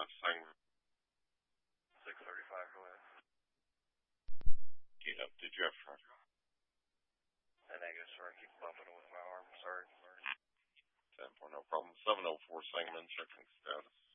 Sangamon. 635, go ahead. Yeah, did you have traffic? Negative, sir. I keep bumping with my arm. Sorry. 10 point, no problem. 704 Sangamon, checking status.